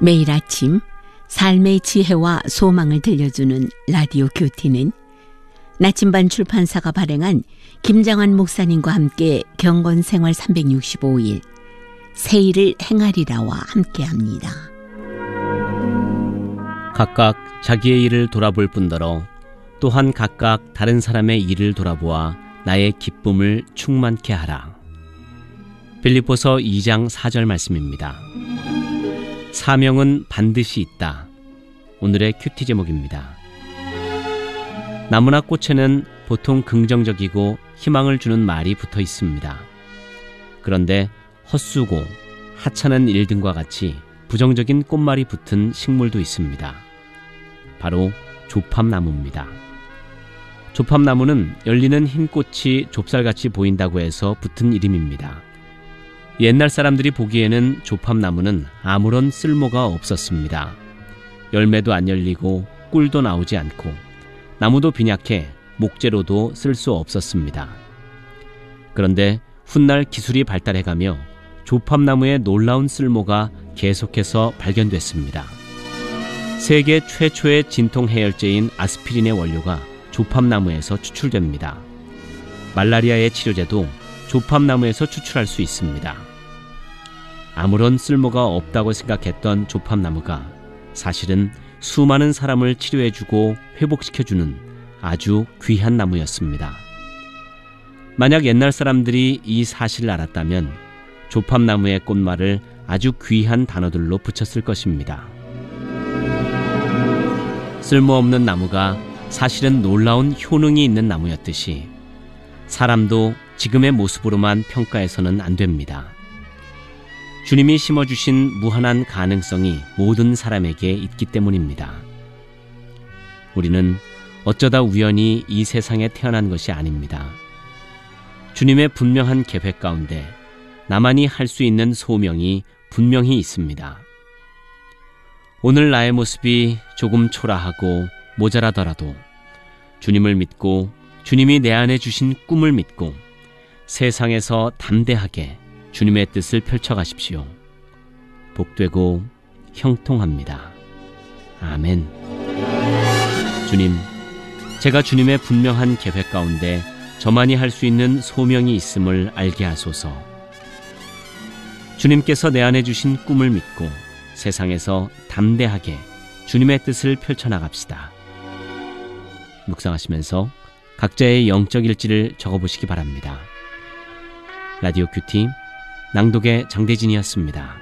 매일 아침 삶의 지혜와 소망을 들려주는 라디오 큐티는 나침반 출판사가 발행한 김장환 목사님과 함께 경건생활 365일 새 일을 행하리라와 함께합니다. 각각 자기의 일을 돌아볼 뿐더러 또한 각각 다른 사람의 일을 돌아보아 나의 기쁨을 충만케 하라. 빌립보서 2장 4절 말씀입니다. 사명은 반드시 있다. 오늘의 큐티 제목입니다. 나무나 꽃에는 보통 긍정적이고 희망을 주는 말이 붙어 있습니다. 그런데 헛수고, 하찮은 일 등과 같이 부정적인 꽃말이 붙은 식물도 있습니다. 바로 조팝나무입니다. 조팝나무는 열리는 흰 꽃이 좁쌀같이 보인다고 해서 붙은 이름입니다. 옛날 사람들이 보기에는 조팝나무는 아무런 쓸모가 없었습니다. 열매도 안 열리고 꿀도 나오지 않고 나무도 빈약해 목재로도 쓸 수 없었습니다. 그런데 훗날 기술이 발달해가며 조팝나무의 놀라운 쓸모가 계속해서 발견됐습니다. 세계 최초의 진통 해열제인 아스피린의 원료가 조팝나무에서 추출됩니다. 말라리아의 치료제도 조팝나무에서 추출할 수 있습니다. 아무런 쓸모가 없다고 생각했던 조팝나무가 사실은 수많은 사람을 치료해주고 회복시켜주는 아주 귀한 나무였습니다. 만약 옛날 사람들이 이 사실을 알았다면 조팝나무의 꽃말을 아주 귀한 단어들로 붙였을 것입니다. 쓸모없는 나무가 사실은 놀라운 효능이 있는 나무였듯이 사람도 지금의 모습으로만 평가해서는 안 됩니다. 주님이 심어주신 무한한 가능성이 모든 사람에게 있기 때문입니다. 우리는 어쩌다 우연히 이 세상에 태어난 것이 아닙니다. 주님의 분명한 계획 가운데 나만이 할 수 있는 소명이 분명히 있습니다. 오늘 나의 모습이 조금 초라하고 모자라더라도 주님을 믿고 주님이 내 안에 주신 꿈을 믿고 세상에서 담대하게 주님의 뜻을 펼쳐가십시오. 복되고 형통합니다. 아멘. 주님, 제가 주님의 분명한 계획 가운데 저만이 할 수 있는 소명이 있음을 알게 하소서. 주님께서 내 안에 주신 꿈을 믿고 세상에서 담대하게 주님의 뜻을 펼쳐나갑시다. 묵상하시면서 각자의 영적 일지를 적어보시기 바랍니다. 라디오 큐티 낭독의 장대진이었습니다.